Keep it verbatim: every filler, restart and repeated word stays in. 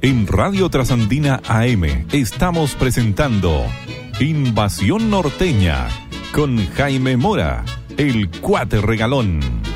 En Radio Trasandina A M estamos presentando Invasión Norteña con Jaime Mora, el Cuate Regalón.